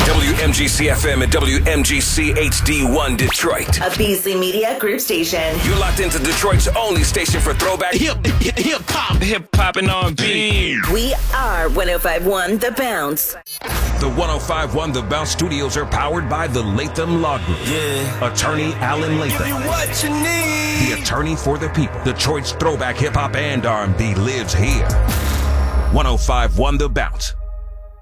WMGC FM and WMGC HD1 Detroit. A Beasley Media Group station. You're locked into Detroit's only station for throwback hip-hop and R&B. We are 105.1 The Bounce. The 105.1 The Bounce studios are powered by the Latham Law Group. Yeah. Attorney Alan Latham. Give me what you need. The attorney for the people. Detroit's throwback hip-hop and R&B lives here. 105.1 The Bounce.